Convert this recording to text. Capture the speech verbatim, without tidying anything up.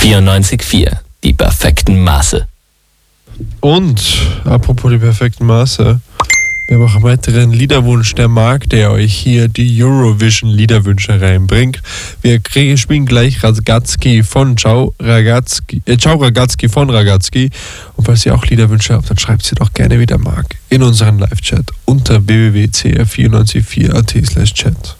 vierundneunzig Komma vier, die perfekten Maße. Und, apropos die perfekten Maße, wir haben auch einen weiteren Liederwunsch der Marc, der euch hier die Eurovision-Liederwünsche reinbringt. Wir kriegen, spielen gleich Ragazzi von Ciao Ragazzi, äh, Ciao Ragazzi von Ragazzi. Und falls ihr auch Liederwünsche habt, dann schreibt sie doch gerne wieder Marc in unseren Live-Chat unter w w w punkt c r vier neun vier punkt a t slash chat.